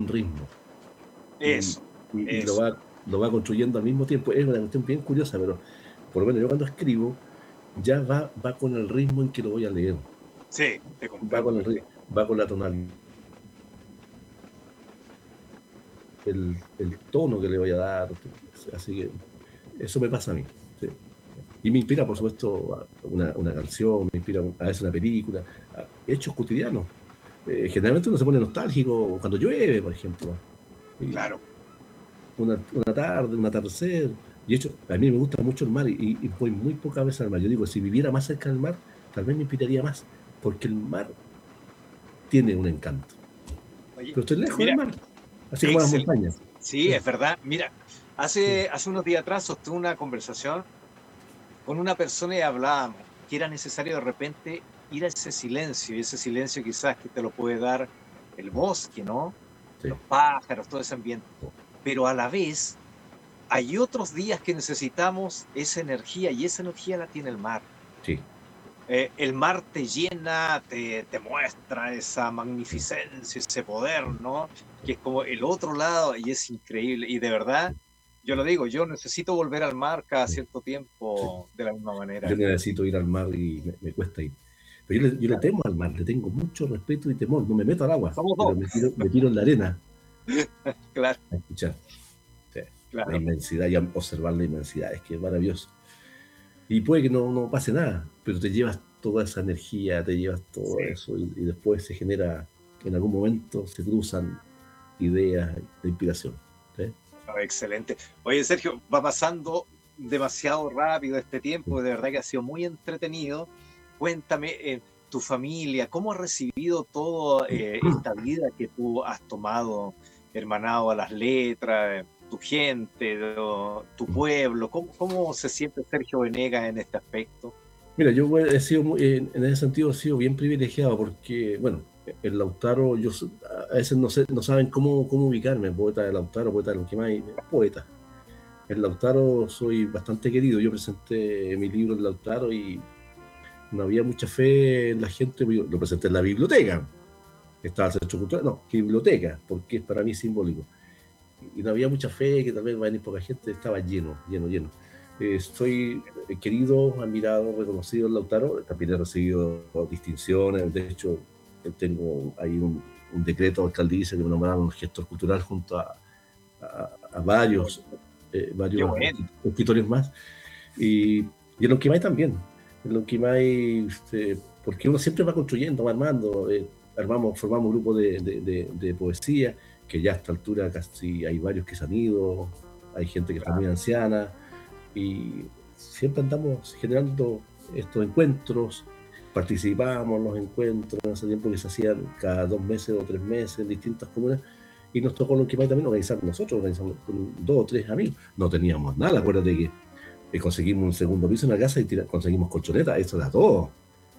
ritmo y, Eso, y eso. lo va construyendo al mismo tiempo. Es una cuestión bien curiosa, pero por lo menos yo cuando escribo ya va con el ritmo en que lo voy a leer, Sí, te va comprendo con perfecto. va con la tonalidad, el tono que le voy a dar, así que eso me pasa a mí. Sí. Y me inspira, por supuesto, una canción, me inspira a veces una película, hechos cotidianos. Generalmente uno se pone nostálgico cuando llueve, por ejemplo. Y Claro. una tarde, un atardecer. Y hecho, a mí me gusta mucho el mar y voy muy pocas veces al mar. Yo digo, si viviera más cerca del mar, tal vez me inspiraría más, porque el mar tiene un encanto. Oye, Pero estoy lejos del mira, mar, así como las excelente. montañas. Sí, Sí, es verdad. Mira, sí, hace unos días atrás sostuve una conversación con una persona y hablábamos que era necesario de repente ir a ese silencio, y ese silencio quizás que te lo puede dar el bosque, ¿no? sí, Los pájaros, todo ese ambiente. Pero a la vez hay otros días que necesitamos esa energía y esa energía la tiene el mar. sí. El mar te llena, te muestra esa magnificencia, ese poder, ¿no? Que es como el otro lado y es increíble. Y de verdad, yo lo digo, yo necesito volver al mar cada Sí, cierto sí. tiempo de la misma Yo manera. necesito ir al mar y me cuesta ir. Pero yo le Claro, temo al mar, le tengo mucho respeto y temor. No me meto al agua, somos pero dos. me tiro en la arena Claro, a escuchar. Sí, la claro. inmensidad y a observar la inmensidad, es que es maravilloso. Y puede que no pase nada, pero te llevas toda esa energía, te llevas todo Sí, eso y después se genera, en algún momento se cruzan ideas de inspiración. ¿Sí? no, excelente. Oye, Sergio, va pasando demasiado rápido este tiempo, de verdad que ha sido muy entretenido. Cuéntame, tu familia, ¿cómo ha recibido toda esta vida que tú has tomado, hermanado a las letras, tu gente, tu pueblo? ¿Cómo se siente Sergio Venegas en este aspecto? Mira, yo he sido en ese sentido he sido bien privilegiado porque, bueno, el Lautaro, a veces no saben cómo ubicarme, poeta de Lautaro, poeta de Lonquimay, poeta. En Lautaro soy bastante querido, yo presenté mi libro en Lautaro y no había mucha fe en la gente, yo lo presenté en la biblioteca, estaba el Centro Cultural, no, ¿qué biblioteca? Porque es para mí simbólico. Y no había mucha fe, que tal vez va a venir poca gente, estaba lleno, lleno, lleno. Soy querido, admirado, reconocido en Lautaro, también he recibido distinciones, de hecho tengo ahí un decreto alcaldicio que me nombraron un gestor cultural junto a varios, Qué varios bueno, escritores más, y en Lonquimay también, en Lonquimay, porque uno siempre va construyendo, va armando, formamos un grupo de poesía, que ya a esta altura casi hay varios que se han ido, hay gente que está muy claro. anciana, y siempre andamos generando estos encuentros, participábamos en los encuentros en ese tiempo que se hacían cada 2 meses o 3 meses en distintas comunas, y nos tocó lo que también organizar nosotros, organizamos con 2 o 3 amigos. No teníamos nada, acuérdate que conseguimos un segundo piso en la casa y conseguimos colchoneta, eso era todo.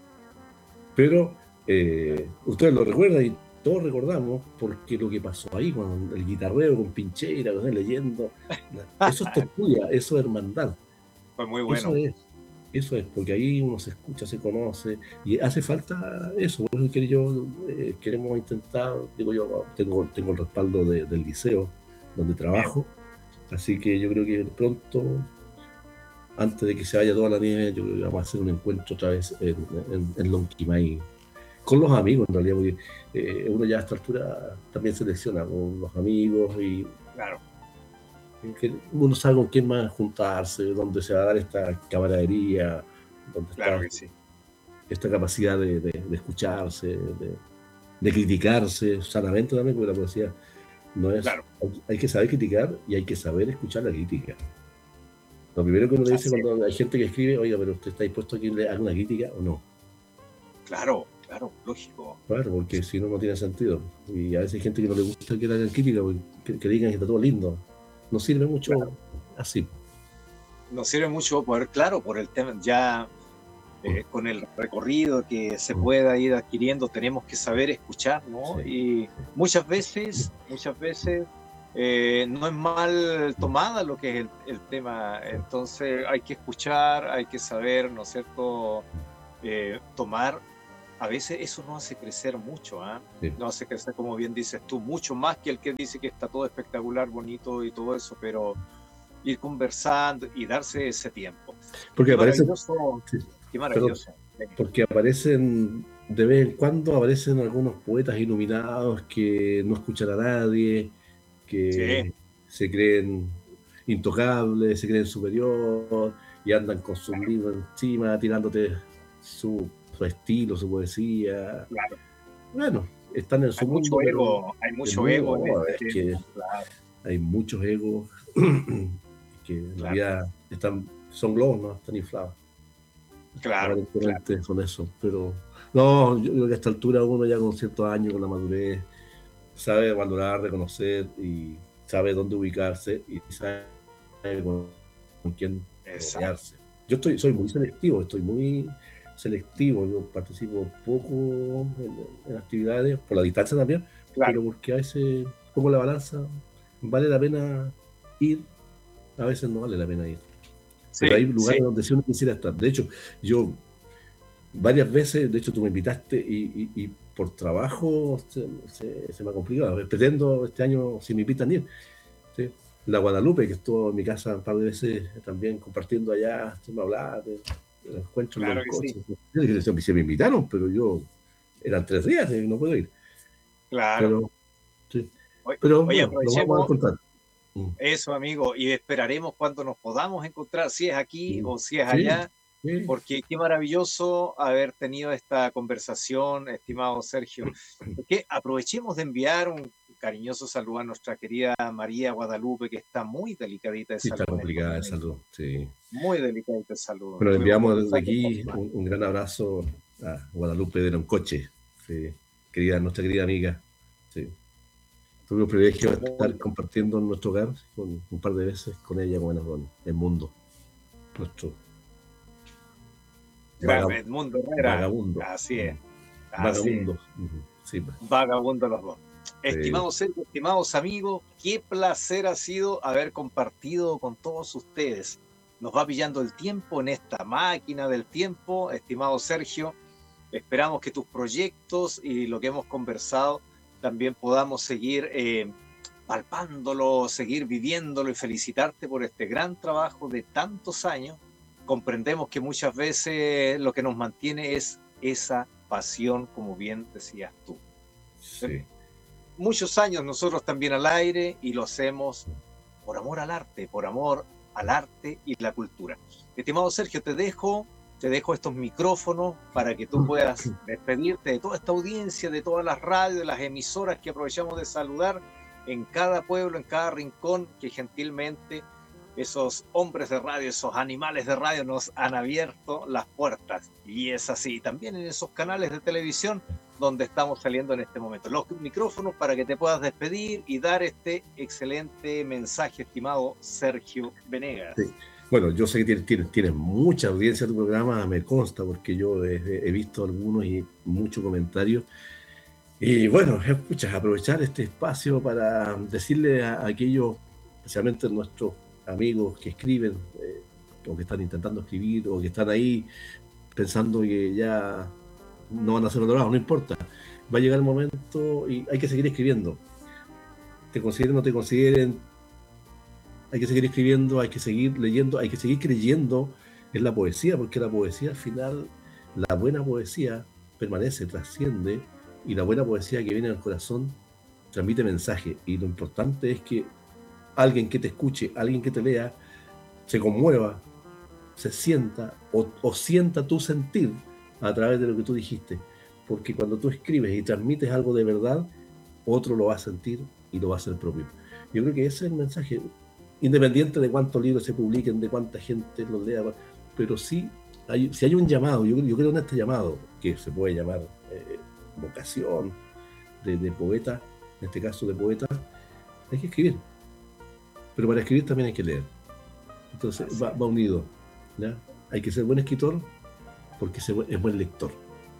Pero ustedes lo recuerdan y todos recordamos porque lo que pasó ahí con el guitarreo, con Pincheira, con él leyendo, eso es tertulia, eso es hermandad, Fue muy eso bueno. es, eso es, porque ahí uno se escucha, se conoce y hace falta eso. Por eso que queremos intentar, digo yo, tengo el respaldo del liceo donde Bien. trabajo, así que yo creo que pronto, antes de que se vaya toda la nieve, yo creo que vamos a hacer un encuentro otra vez en Lonquimay con los amigos en realidad, porque uno ya a esta altura también selecciona con los amigos Claro, y que uno sabe con quién más juntarse, dónde se va a dar esta camaradería, dónde claro está que sí. esta capacidad de escucharse, de criticarse sanamente también, porque la poesía no es, Claro, hay que saber criticar y hay que saber escuchar la crítica. Lo primero que uno le dice así es. cuando hay gente que escribe, oiga, pero usted está dispuesto a que le haga una crítica o no. Claro, claro, lógico. Claro, porque si no, no tiene sentido. Y a veces hay gente que no le gusta que le hagan crítica, que digan que está todo lindo. No sirve mucho Claro. así. Nos sirve mucho poder, claro, por el tema, ya con el recorrido que se pueda ir adquiriendo, tenemos que saber escuchar, ¿no? Sí, Y muchas veces no es mal tomada lo que es el tema, entonces hay que escuchar, hay que saber, ¿no es cierto?, tomar a veces eso nos hace crecer mucho, ¿eh? Sí. Nos hace crecer, como bien dices tú, mucho más que el que dice que está todo espectacular, bonito y todo eso, pero ir conversando y darse ese tiempo. Porque Qué aparecen, maravilloso, sí, qué perdón, maravilloso. porque aparecen, de vez en cuando aparecen algunos poetas iluminados que no escuchan a nadie, Sí, que se creen intocables, se creen superior y andan con sus libros encima, tirándote su estilo, su poesía. claro. Bueno, están en su mundo, pero Hay mucho ego en este es que tema. Claro, hay muchos egos que en claro, realidad son globos, ¿no? Están inflados. claro, claro. Aparentemente son eso, pero no, yo creo que a esta altura uno ya con ciertos años, con la madurez, sabe valorar, reconocer y sabe dónde ubicarse y sabe con quién Exacto. rodearse. Soy muy selectivo, estoy muy selectivo, yo participo poco en actividades, por la distancia también, Claro, pero porque a veces pongo la balanza, vale la pena ir, a veces no vale la pena ir. Pero sí, hay sí. lugares donde sí uno quisiera estar. De hecho, yo varias veces, de hecho tú me invitaste y por trabajo se me ha complicado. Pretendo este año, si me invitan, ir. ¿Sí? La Guadalupe, que estuvo en mi casa un par de veces también compartiendo allá, se me hablaba de encuentros en Claro los que sí. coches. Se me invitaron, pero yo eran 3 días y no puedo ir. Claro. Pero, sí. Pero Oye, bueno, nos vamos a aprovechemos encontrar. eso, amigo, y esperaremos cuando nos podamos encontrar, si es aquí Sí, o si es sí, allá, sí. porque qué maravilloso haber tenido esta conversación, estimado Sergio. Que aprovechemos de enviar un cariñoso saludo a nuestra querida María Guadalupe, que está muy delicadita de Sí, está salud en estos complicada de salud. momentos. Sí. Muy delicadita de salud. Bueno, le Estuvimos enviamos desde conversando con aquí un gran abrazo a Guadalupe de Loncoche, sí, nuestra querida amiga. Sí. Tuve el privilegio de muy estar compartiendo en nuestro hogar un par de veces con ella, bueno, con el mundo, nuestro claro, vaga- Edmundo Herrera. vagabundo. Así es, así es. Vagabundo. Sí, pues, Vagabundo los dos. sí. Estimados Sergio, estimados amigos, qué placer ha sido haber compartido con todos ustedes. Nos va pillando el tiempo en esta máquina del tiempo, estimado Sergio. Esperamos que tus proyectos y lo que hemos conversado también podamos seguir palpándolo, seguir viviéndolo y felicitarte por este gran trabajo de tantos años. Comprendemos que muchas veces lo que nos mantiene es esa pasión, como bien decías tú. Sí. Muchos años nosotros también al aire y lo hacemos por amor al arte, por amor al arte y la cultura. Estimado Sergio, te dejo estos micrófonos para que tú puedas despedirte de toda esta audiencia, de todas las radios, de las emisoras que aprovechamos de saludar en cada pueblo, en cada rincón, que gentilmente esos hombres de radio, esos animales de radio nos han abierto las puertas. Y es así, también en esos canales de televisión donde estamos saliendo en este momento. Los micrófonos para que te puedas despedir y dar este excelente mensaje, estimado Sergio Venegas. Sí. Bueno, yo sé que tienes mucha audiencia tu programa, me consta, porque yo he visto algunos y muchos comentarios. Y bueno, escuchas, aprovechar este espacio para decirle a aquellos, especialmente nuestros amigos que escriben, o que están intentando escribir, o que están ahí pensando que ya no van a ser valorados, no importa. Va a llegar el momento y hay que seguir escribiendo. Te consideren o no te consideren, hay que seguir escribiendo, hay que seguir leyendo, hay que seguir creyendo en la poesía, porque la poesía al final, la buena poesía permanece, trasciende, y la buena poesía que viene del corazón transmite mensaje. Y lo importante es que alguien que te escuche, alguien que te lea, se conmueva, se sienta o sienta tu sentir a través de lo que tú dijiste. Porque cuando tú escribes y transmites algo de verdad, otro lo va a sentir y lo va a hacer propio. Yo creo que ese es el mensaje, independiente de cuántos libros se publiquen, de cuánta gente los lea, pero sí, si hay un llamado, yo creo en este llamado, que se puede llamar vocación de poeta, en este caso de poeta, hay que escribir, pero para escribir también hay que leer. Entonces va unido, ¿ya? Hay que ser buen escritor porque es buen lector.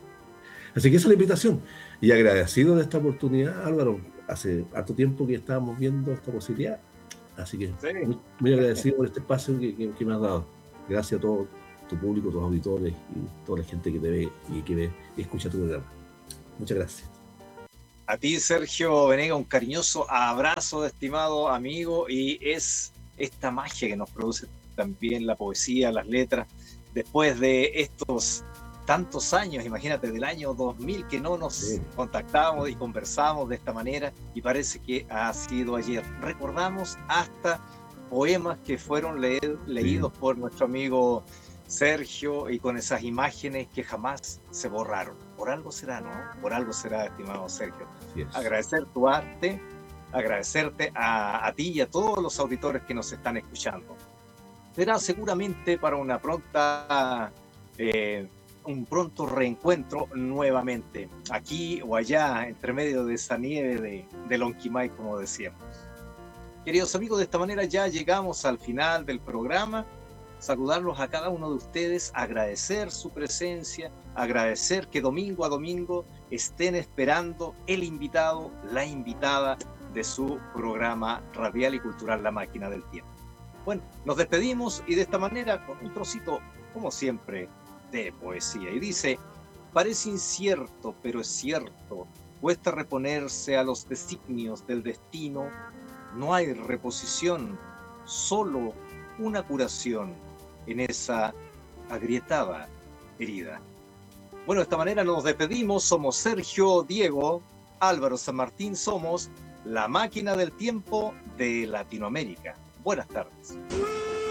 Así que esa es la invitación. Y agradecido de esta oportunidad, Álvaro. Hace harto tiempo que estábamos viendo esta posibilidad. Así que Sí. muy agradecido por este espacio que me has dado. Gracias a todos tu público, tus auditores y toda la gente que te ve y que ve y escucha tu programa. Muchas gracias. A ti, Sergio Venega, un cariñoso abrazo, estimado amigo, y es esta magia que nos produce también la poesía, las letras, después de estos tantos años, imagínate, del año 2000 que no nos contactábamos y conversábamos de esta manera, y parece que ha sido ayer. Recordamos hasta poemas que fueron leídos por nuestro amigo Sergio, y con esas imágenes que jamás se borraron. Por algo será, ¿no? Por algo será, estimado Sergio. Agradecer tu arte, agradecerte a ti y a todos los auditores que nos están escuchando. Será seguramente para una pronta, un pronto reencuentro nuevamente, aquí o allá, entre medio de esa nieve de Lonquimay, como decíamos. Queridos amigos, de esta manera ya llegamos al final del programa. Saludarlos a cada uno de ustedes, agradecer su presencia, agradecer que domingo a domingo estén esperando el invitado, la invitada de su programa radial y cultural La Máquina del Tiempo. Bueno, nos despedimos y de esta manera con un trocito, como siempre, de poesía. Y dice: parece incierto, pero es cierto, cuesta reponerse a los designios del destino, no hay reposición, solo una curación en esa agrietada herida. Bueno, de esta manera nos despedimos. Somos Sergio, Diego, Álvaro San Martín, somos La Máquina del Tiempo de Latinoamérica. Buenas tardes.